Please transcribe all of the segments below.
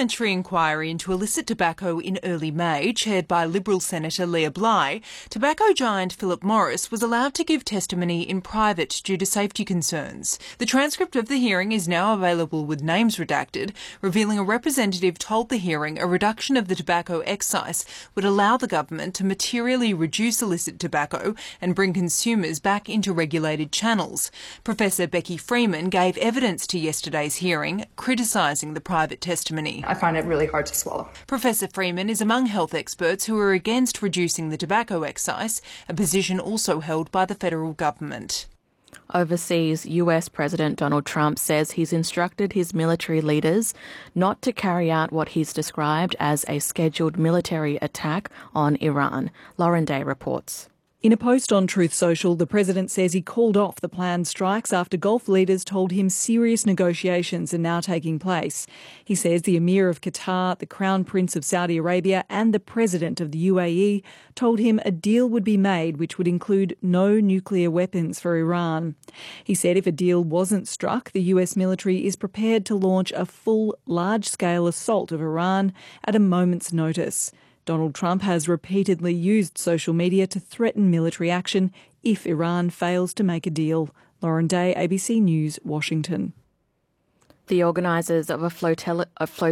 parliamentary inquiry into illicit tobacco in early May, chaired by Liberal Senator Leah Bly, tobacco giant Philip Morris was allowed to give testimony in private due to safety concerns. The transcript of the hearing is now available with names redacted, revealing a representative told the hearing a reduction of the tobacco excise would allow the government to materially reduce illicit tobacco and bring consumers back into regulated channels. Professor Becky Freeman gave evidence to yesterday's hearing, criticising the private testimony. I find it really hard to swallow. Professor Freeman is among health experts who are against reducing the tobacco excise, a position also held by the federal government. Overseas, US President Donald Trump says he's instructed his military leaders not to carry out what he's described as a scheduled military attack on Iran. Lauren Day reports. In a post on Truth Social, the president says he called off the planned strikes after Gulf leaders told him serious negotiations are now taking place. He says the Emir of Qatar, the Crown Prince of Saudi Arabia and the President of the UAE told him a deal would be made which would include no nuclear weapons for Iran. He said if a deal wasn't struck, the US military is prepared to launch a full, large-scale assault of Iran at a moment's notice. Donald Trump has repeatedly used social media to threaten military action if Iran fails to make a deal. Lauren Day, ABC News, Washington. The organisers of a flotilla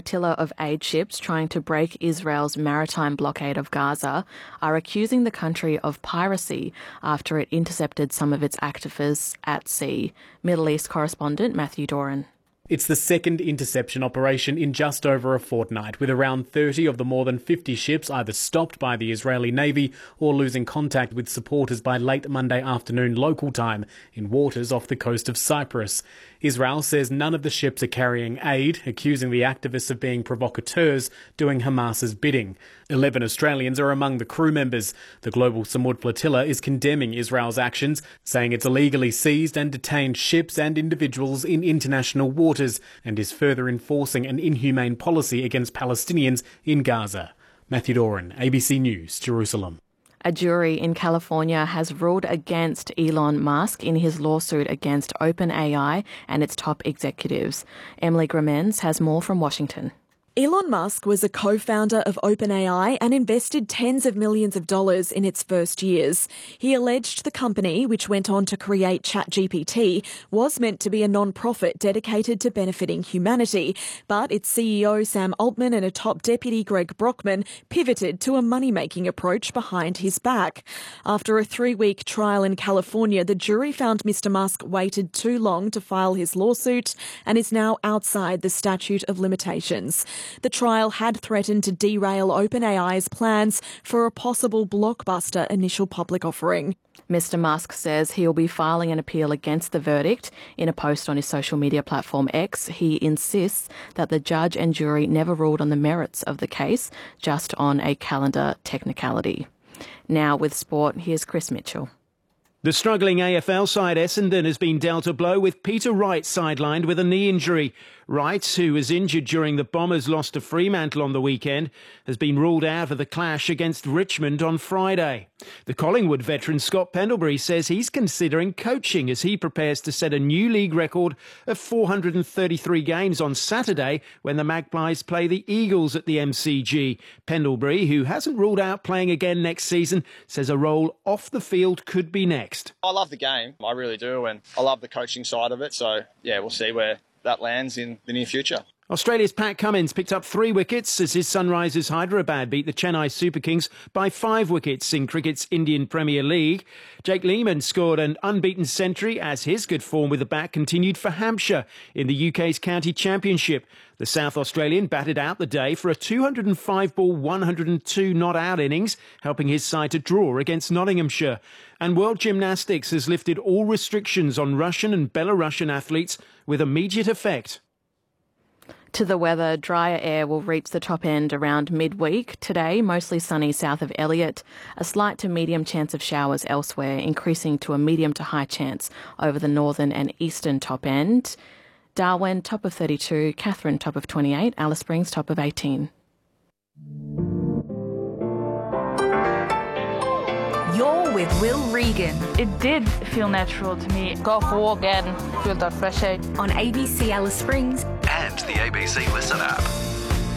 of aid ships trying to break Israel's maritime blockade of Gaza are accusing the country of piracy after it intercepted some of its activists at sea. Middle East correspondent Matthew Doran. It's the second interception operation in just over a fortnight, with around 30 of the more than 50 ships either stopped by the Israeli Navy or losing contact with supporters by late Monday afternoon local time in waters off the coast of Cyprus. Israel says none of the ships are carrying aid, accusing the activists of being provocateurs doing Hamas's bidding. 11 Australians are among the crew members. The global Samud flotilla is condemning Israel's actions, saying it's illegally seized and detained ships and individuals in international waters and is further enforcing an inhumane policy against Palestinians in Gaza. Matthew Doran, ABC News, Jerusalem. A jury in California has ruled against Elon Musk in his lawsuit against OpenAI and its top executives. Emily Gramens has more from Washington. Elon Musk was a co-founder of OpenAI and invested tens of millions of dollars in its first years. He alleged the company, which went on to create ChatGPT, was meant to be a non-profit dedicated to benefiting humanity. But its CEO, Sam Altman, and a top deputy, Greg Brockman, pivoted to a money-making approach behind his back. After a 3-week trial in California, the jury found Mr. Musk waited too long to file his lawsuit and is now outside the statute of limitations. The trial had threatened to derail OpenAI's plans for a possible blockbuster initial public offering. Mr. Musk says he'll be filing an appeal against the verdict. In a post on his social media platform X, he insists that the judge and jury never ruled on the merits of the case, just on a calendar technicality. Now with sport, here's Chris Mitchell. The struggling AFL side Essendon has been dealt a blow with Peter Wright sidelined with a knee injury. Wright, who was injured during the Bombers' loss to Fremantle on the weekend, has been ruled out of the clash against Richmond on Friday. The Collingwood veteran Scott Pendlebury says he's considering coaching as he prepares to set a new league record of 433 games on Saturday when the Magpies play the Eagles at the MCG. Pendlebury, who hasn't ruled out playing again next season, says a role off the field could be next. I love the game, I really do, and I love the coaching side of it, so yeah, we'll see where that lands in the near future. Australia's Pat Cummins picked up 3 wickets as his Sunrisers Hyderabad beat the Chennai Super Kings by 5 wickets in cricket's Indian Premier League. Jake Lehmann scored an unbeaten century as his good form with the bat continued for Hampshire in the UK's County Championship. The South Australian batted out the day for a 205-ball, 102 not-out innings, helping his side to draw against Nottinghamshire. And World Gymnastics has lifted all restrictions on Russian and Belarusian athletes with immediate effect. To the weather, drier air will reach the top end around midweek. Today, mostly sunny south of Elliott. A slight to medium chance of showers elsewhere, increasing to a medium to high chance over the northern and eastern top end. Darwin, top of 32. Katherine, top of 28. Alice Springs, top of 18. You're with Will Regan. It did feel natural to me. Go for a walk and feel that fresh air. On ABC Alice Springs. And the ABC Listen app.